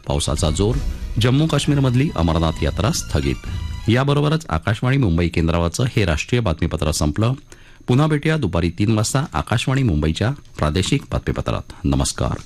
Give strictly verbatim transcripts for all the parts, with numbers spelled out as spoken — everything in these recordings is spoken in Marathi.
पावसाचा जोर. जम्मू काश्मीरमधली अमरनाथ यात्रा स्थगित. याबरोबरच आकाशवाणी मुंबई केंद्रावरचं हे राष्ट्रीय बातमीपत्र संपलं. पुन्हा भेटूया दुपारी तीन वाजता आकाशवाणी मुंबईच्या प्रादेशिक बातमीपत्रात. नमस्कार.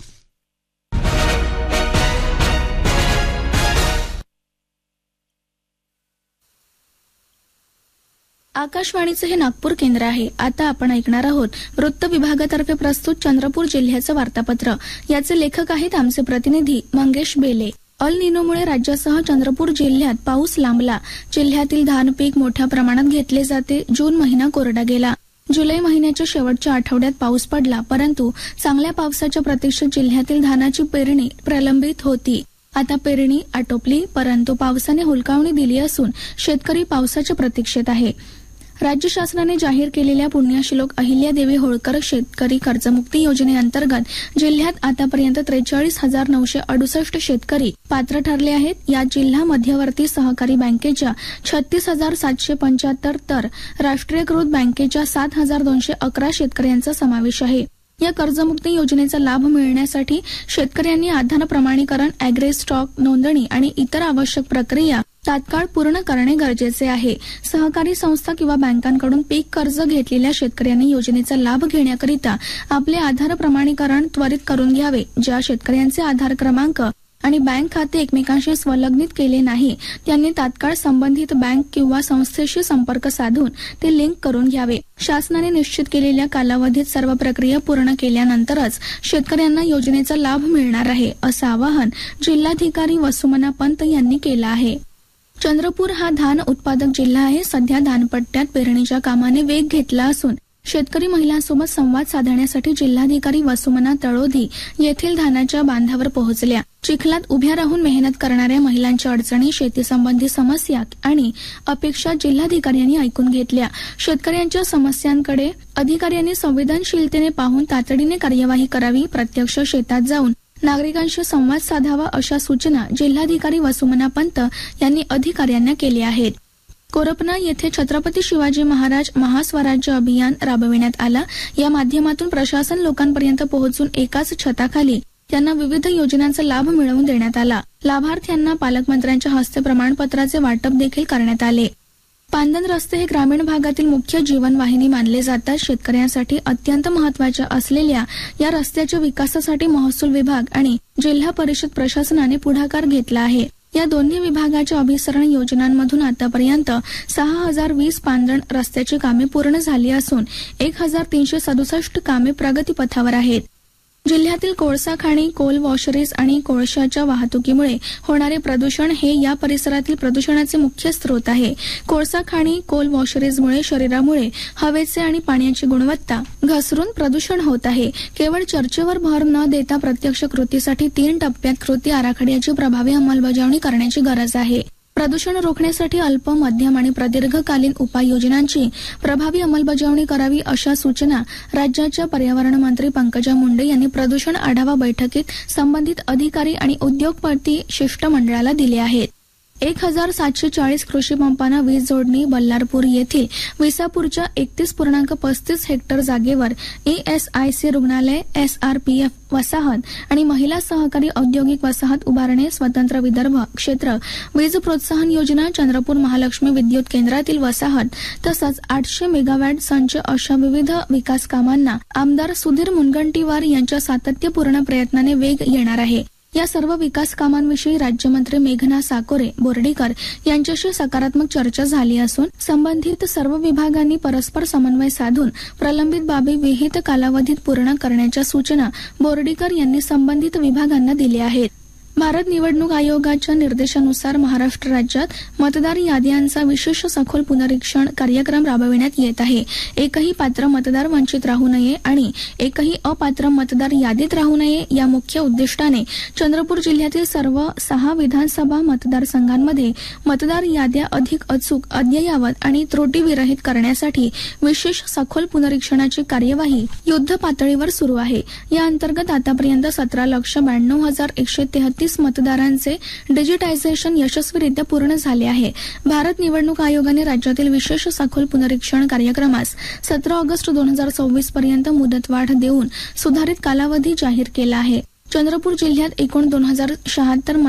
आकाशवाणीचं हे नागपूर केंद्र आहे. आता आपण ऐकणार आहोत वृत्त विभागातर्फे प्रस्तुत चंद्रपूर जिल्ह्याचं वार्तापत्र. याचे लेखक आहेत आमचे प्रतिनिधी मंगेश बेले. अल निनोमुळे राज्यासह चंद्रपूर जिल्ह्यात पाऊस लांबला. जिल्ह्यातील धान पीक मोठ्या प्रमाणात घेतले जाते. जून महिना कोरडा गेला. जुलै महिन्याच्या शेवटच्या आठवड्यात पाऊस पडला, परंतु चांगल्या पावसाच्या प्रतीक्षेत जिल्ह्यातील धानाची पेरणी प्रलंबित होती. आता पेरणी आटोपली, परंतु पावसाने हुलकावणी दिली असून शेतकरी पावसाच्या प्रतीक्षेत आहे. राज्य शासनाने जाहीर केलेल्या पुण्यश्लोक अहिल्यादेवी होळकर शेतकरी कर्जमुक्ती योजनेअंतर्गत जिल्ह्यात आतापर्यंत त्रेचाळीस हजार नऊशे अडुसष्ट शेतकरी पात्र ठरले आहेत. यात जिल्हा मध्यवर्ती सहकारी बँकेच्या छत्तीस हजार सातशे पंच्याहत्तर तर राष्ट्रीयकृत बँकेच्या सात हजार दोनशे अकरा शेतकऱ्यांचा समावेश आहे. या कर्जमुक्ती योजनेचा लाभ मिळण्यासाठी शेतकऱ्यांनी आधार प्रमाणीकरण, अॅग्री स्टॉक नोंदणी आणि इतर आवश्यक प्रक्रिया तात्काळ पूर्ण करणे गरजेचे आहे. सहकारी संस्था किंवा बँकांकडून पीक कर्ज घेतलेल्या शेतकऱ्यांनी योजनेचा लाभ घेण्याकरिता आपले आधार प्रमाणीकरण त्वरित करून घ्यावे. ज्या शेतकऱ्यांचे आधार क्रमांक आणि बँक खाते एकमेकांशी संलग्नित केले नाही त्यांनी तात्काळ संबंधित बँक किंवा संस्थेशी संपर्क साधून ते लिंक करून घ्यावे. शासनाने निश्चित केलेल्या कालावधीत सर्व प्रक्रिया पूर्ण केल्यानंतरच शेतकऱ्यांना योजनेचा लाभ मिळणार आहे, असं आवाहन जिल्हाधिकारी वसुमना पंत यांनी केलं आहे. चंद्रपूर हा धान उत्पादक जिल्हा आहे. सध्या धानपट्ट्यात पेरणीच्या कामाने वेग घेतला असून शेतकरी महिलांसोबत संवाद साधण्यासाठी जिल्हाधिकारी वसुमना तळोधी येथील धानाच्या बांधावर पोहोचल्या. चिखलात उभ्या राहून मेहनत करणाऱ्या महिलांच्या अडचणी, शेती संबंधी समस्या आणि अपेक्षा जिल्हाधिकाऱ्यांनी ऐकून घेतल्या. शेतकऱ्यांच्या समस्यांकडे अधिकाऱ्यांनी संवेदनशीलतेने पाहून तातडीने कार्यवाही करावी. प्रत्यक्ष शेतात जाऊन नागरिकांशी संवाद साधावा, अशा सूचना जिल्हाधिकारी वसुमना पंत यांनी अधिकाऱ्यांना केल्या आहेत. कोरपना येथे छत्रपती शिवाजी महाराज महास्वराज्य अभियान राबविण्यात आला. या माध्यमातून प्रशासन लोकांपर्यंत पोहोचून एकाच छताखाली त्यांना विविध योजनांचा लाभ मिळवून देण्यात आला. लाभार्थ्यांना पालकमंत्र्यांच्या हस्ते प्रमाणपत्राचे वाटप देखील करण्यात आले. पांदन रस्ते हे ग्रामीण भागातील मुख्य जीवनवाहिनी मानले जातात. शेतकऱ्यांसाठी अत्यंत महत्वाच्या असलेल्या या रस्त्याच्या विकासासाठी महसूल विभाग आणि जिल्हा परिषद प्रशासनाने पुढाकार घेतला आहे. या दोन्ही विभागाच्या अभिसरण योजनांमधून आतापर्यंत सहा हजार वीस पांदण रस्त्याची कामे पूर्ण झाली असून एक हजार तीनशे सदुसष्ट कामे प्रगतीपथावर आहेत. जिल्ह्यातील कोळसा खाणी, कोल वॉशरीज आणि कोळशाच्या वाहतुकीमुळे होणारे प्रदूषण हे या परिसरातील प्रदूषणाचे मुख्य स्रोत आहे. कोळसा खाणी, कोल वॉशरीजमुळे शरीरामुळे हवेचे आणि पाण्याची गुणवत्ता घसरून प्रदूषण होत आहे. केवळ चर्चेवर भर न देता प्रत्यक्ष कृतीसाठी तीन टप्प्यात कृती आराखड्याची प्रभावी अंमलबजावणी करण्याची गरज आहे. प्रदूषण रोखण्यासाठी अल्प, मध्यम आणि प्रदीर्घकालीन उपाययोजनांची प्रभावी अंमलबजावणी करावी, अशा सूचना राज्याच्या पर्यावरण मंत्री पंकजा मुंडे यांनी प्रदूषण आढावा बैठकीत संबंधित अधिकारी आणि उद्योगपती शिष्टमंडळाला दिल्या आहेत. एक हजार सातशे चाळीस कृषी पंपांना वीज जोडणी. बल्लारपूर येथील विसापूरच्या एकतीस पूर्णांक पस्तीस हेक्टर जागेवर ईएसआयसी रुग्णालय, एसआरपीएफ वसाहत आणि महिला सहकारी औद्योगिक वसाहत उभारणे. स्वतंत्र विदर्भ क्षेत्र वीज प्रोत्साहन योजना, चंद्रपूर महालक्ष्मी विद्युत केंद्रातील वसाहत तसंच आठशे मेगावॅट संच, अशा विविध विकास कामांना आमदार सुधीर मुनगंटीवार यांच्या सातत्यपूर्ण प्रयत्नाने वेग येणार आहे. या सर्व विकास कामांविषयी राज्यमंत्री मेघना साकोरे बोर्डीकर यांच्याशी सकारात्मक चर्चा झाली असून संबंधित सर्व विभागांनी परस्पर समन्वय साधून प्रलंबित बाबी विहित कालावधीत पूर्ण करण्याच्या सूचना बोर्डीकर यांनी संबंधित विभागांना दिल्या आहेत. भारत निवडणूक आयोगाच्या निर्देशानुसार महाराष्ट्र राज्यात मतदार याद्यांचा विशेष सखोल पुनरीक्षण कार्यक्रम राबविण्यात येत आहे. एकही पात्र मतदार वंचित राहू नये आणि एकही अपात्र मतदार यादीत राहू नये या मुख्य उद्दिष्टाने चंद्रपूर जिल्ह्यातील सर्व सहा विधानसभा मतदारसंघांमध्ये मतदार याद्या अधिक अचूक, अद्ययावत आणि त्रुटीविरहित करण्यासाठी विशेष सखोल पुनरीक्षणाची कार्यवाही युद्ध पातळीवर सुरू आहे. या अंतर्गत आतापर्यंत सतरा लक्ष ब्याण्णव हजार एकशे तेहतीस मतदारांचे डिजिटायझेशन यशस्वीरित्या पूर्ण झाले आहे. भारत निवडणूक आयोगाने राज्यातील विशेष सखोल पुनरीक्षण कार्यक्रमास सतरा ऑगस्ट दोन हजार सव्वीस पर्यंत मुदतवाढ देऊन सुधारित कालावधी जाहीर केला आहे. चंद्रपूर जिल्ह्यात एकूण दोन हजार शहात्तर